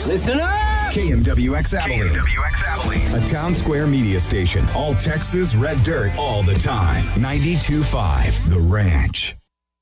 Listen up! KMWX Abilene. KMWX Abilene. A Town Square media station. All Texas red dirt all the time. 92.5 The Ranch.